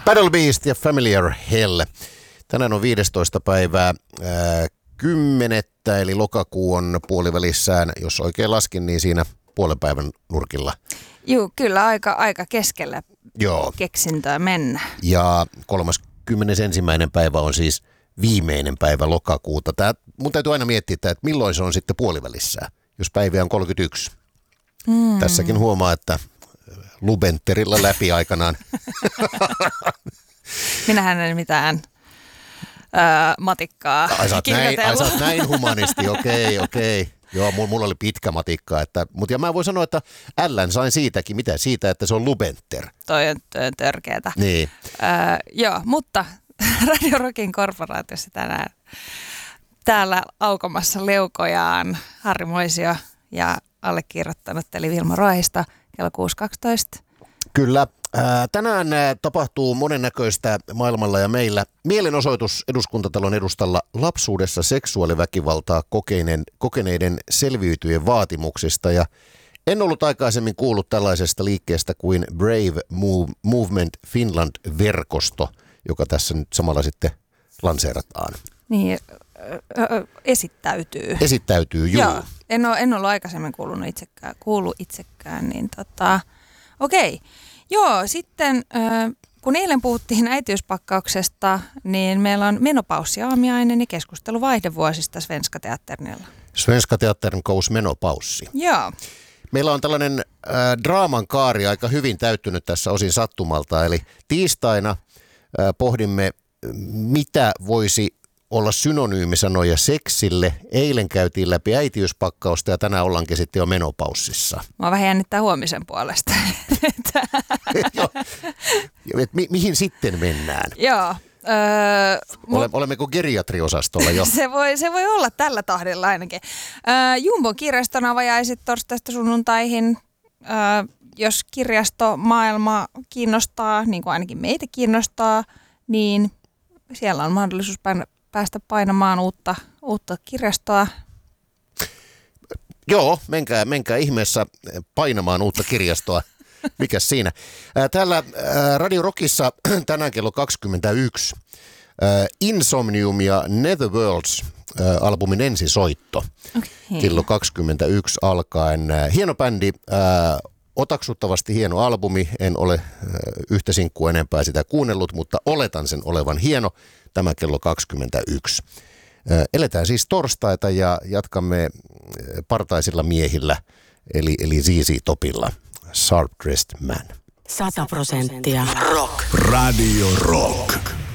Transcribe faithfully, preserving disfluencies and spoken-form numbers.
Paddle Beast ja Familiar Hell. Tänään on viidestoista päivää ää, kymmenettä, eli lokakuu on puolivälissään, jos oikein laskin, niin siinä puolen päivän nurkilla. Juu, kyllä aika, aika keskellä Joo. keksintöä mennä. Ja kolmaskymmenesensimmäinen päivä on siis viimeinen päivä lokakuuta. Tää, mun täytyy aina miettiä, että milloin se on sitten puolivälissään, jos päiviä on kolmekymmentäyksi. Mm. Tässäkin huomaa, että Lubenterilla läpi aikanaan. Minähän en mitään öö, matikkaa ai, sä oot näin, ai, sä oot näin humanisti, okei, okei. Joo, mulla oli pitkä matikka. Että, mutta ja mä voin sanoa, että ällän sain siitäkin. Mitä siitä, että se on Lubenter? Toi on, toi on törkeätä. Niin. Öö, joo, mutta Radio Rockin korporaatiossa tänään täällä aukomassa leukojaan Harri Moisio ja allekirjoittanut eli Vilma Roahista kello kuusi kaksitoista. Kyllä. Tänään tapahtuu monennäköistä maailmalla ja meillä. Mielenosoitus Eduskuntatalon edustalla lapsuudessa seksuaaliväkivaltaa kokeneiden, kokeneiden selviytyjen vaatimuksista. Ja en ollut aikaisemmin kuullut tällaisesta liikkeestä kuin Brave Movement Finland-verkosto, joka tässä nyt samalla sitten lanseerataan. Niin, esittäytyy. Esittäytyy, juu. Joo, en ole, en ollut aikaisemmin kuullut itsekään, kuullut itsekään, niin tota, okei. Joo, sitten kun eilen puhuttiin äitiyspakkauksesta, niin meillä on menopaussiaamiainen ja keskustelu vaihdevuosista Svenska Teatternilla. Svenska Teattern kous menopaussi. Joo. Meillä on tällainen äh, draaman kaari aika hyvin täyttynyt tässä osin sattumalta, eli tiistaina äh, pohdimme, mitä voisi olla synonyymisanoja seksille. Eilen käytiin läpi äitiyspakkausta ja tänään ollaankin sitten jo menopaussissa. Mä vähän jännittää huomisen puolesta. Joo. Mi- mihin sitten mennään? Joo. Öö, Ole, olemmeko geriatriosastolla jo? se, voi, se voi olla tällä tahdilla ainakin. Öö, Jumbon kirjaston avajaiset torstaista sunnuntaihin. Öö, jos kirjastomaailma kiinnostaa, niin kuin ainakin meitä kiinnostaa, niin siellä on mahdollisuus päästä painamaan uutta, uutta kirjastoa. Joo, menkää, menkää ihmeessä painamaan uutta kirjastoa. Mikäs siinä? Täällä Radio Rockissa tänään kello kaksikymmentäyksi Insomnium ja Netherworlds albumin ensisoitto. Okay. Kello kaksikymmentäyksi alkaen. Hieno bändi, otaksuttavasti hieno albumi. En ole yhtä sinkkua enempää sitä kuunnellut, mutta oletan sen olevan hieno. Tämä kello kaksikymmentäyksi. Eletään siis torstaita ja jatkamme partaisilla miehillä, eli, eli Z Z Topilla. Sharp Dressed Man. Sata prosenttia rock. Radio Rock.